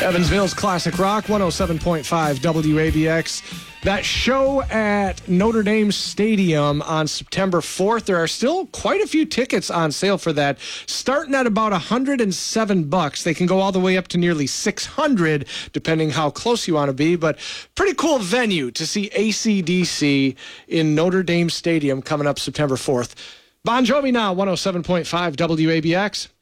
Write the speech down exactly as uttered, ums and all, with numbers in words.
Evansville's Classic Rock, one oh seven point five W A B X. That show at Notre Dame Stadium on September fourth. There are still quite a few tickets on sale for that, starting at about one hundred seven bucks. They can go all the way up to nearly six hundred, depending how close you want to be. But pretty cool venue to see A C D C in Notre Dame Stadium coming up September fourth. Bon Jovi now, one oh seven point five W A B X.